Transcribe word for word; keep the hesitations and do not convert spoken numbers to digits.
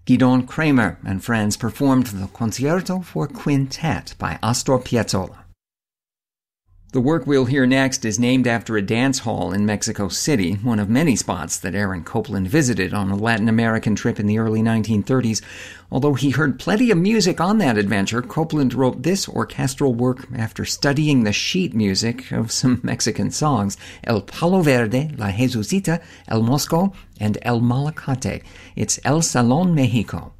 Gidon Kremer and friends performed the Concerto for Quintet by Astor Piazzolla. The work we'll hear next is named after a dance hall in Mexico City, one of many spots that Aaron Copland visited on a Latin American trip in the early nineteen thirties. Although he heard plenty of music on that adventure, Copland wrote this orchestral work after studying the sheet music of some Mexican songs, El Palo Verde, La Jesucita, El Mosco, and El Malacate. It's El Salón Mexico.